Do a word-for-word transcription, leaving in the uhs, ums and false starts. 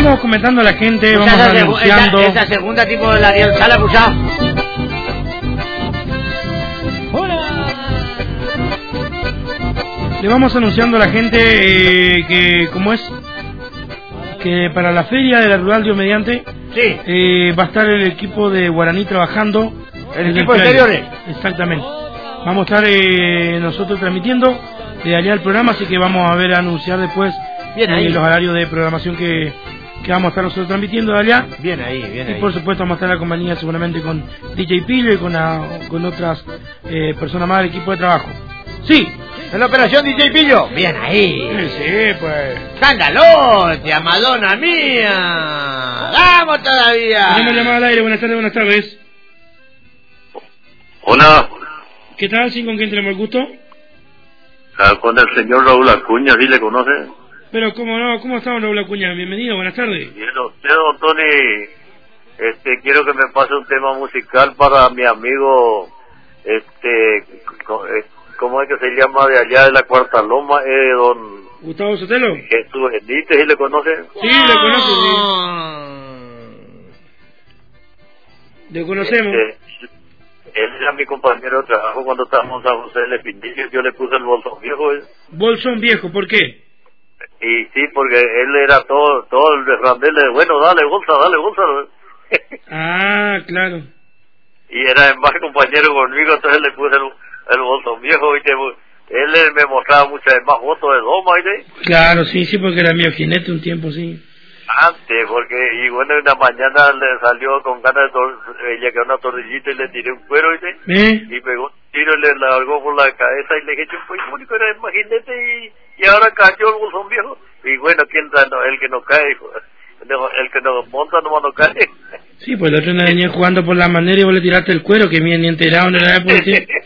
vamos comentando a la gente, vamos esa, anunciando. Esa, esa segunda tipo de la Ariel Sala, escuchado. Le vamos anunciando a la gente eh, que, como es, que para la feria de la Rural Dios mediante, sí. eh, va a estar el equipo de Guaraní trabajando. El equipo de exteriores. Exactamente. Vamos a estar eh, nosotros transmitiendo de allá el programa, así que vamos a ver a anunciar después bien ahí. Eh, los horarios de programación que, que vamos a estar nosotros transmitiendo de allá. Bien ahí, bien y ahí. por supuesto vamos a estar en la compañía seguramente con D J Pillo y con, a, con otras eh, personas más del equipo de trabajo. Sí. En la operación D J Pillo. Bien ahí. Sí, sí, pues. ¡Escandalote, Madonna mía! ¡Vamos todavía! Tenemos llamada al aire. Buenas tardes, buenas tardes. Hola. ¿Qué tal? ¿Sí? ¿Con quién tenemos el gusto? Ah, con el señor Raúl Acuña, ¿sí le conoce? Pero, ¿cómo no? ¿Cómo está, don Raúl Acuña? Bienvenido, buenas tardes. Bien, usted, don Tony, este, quiero que me pase un tema musical para mi amigo, este, ¿cómo es que se llama de allá de la Cuarta Loma? Eh, don... ¿Gustavo Sotelo? Jesús Benítez, ¿sí le conoce? Sí, le conozco, sí. Le conocemos. Este, él era mi compañero de trabajo cuando estábamos a José del Espinillo, yo le puse el bolsón viejo. ¿eh? Bolsón viejo, ¿por qué? Y sí, porque él era todo, todo el derrandel de, bueno, dale bolsa, dale bolsa. Ah, claro. Y era más compañero conmigo, entonces le puse el, el bolsón viejo, ¿viste? Él me mostraba muchas más fotos de Doma, ¿viste? Claro, sí, sí, porque era mío jinete un tiempo, sí. Antes, porque, y bueno, una mañana le salió con ganas de, tor ella que una tortillita y le tiré un cuero, ¿viste? ¿Eh? Y pegó un tiro y le largó por la cabeza y le dije, pues único era el más jinete y, y ahora cayó el bolsón viejo. Y bueno, ¿quién da? No, el que no cae, el que nos monta nomás no cae. Sí, pues el otro día venía jugando por la manera y vos le tiraste el cuero, que bien ni enterado no era por ti.